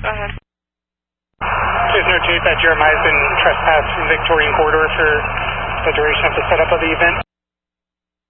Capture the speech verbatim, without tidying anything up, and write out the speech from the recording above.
Go ahead. Please notate that Jeremiah has been trespassed from Victorian Corridor for the duration of the setup of the event.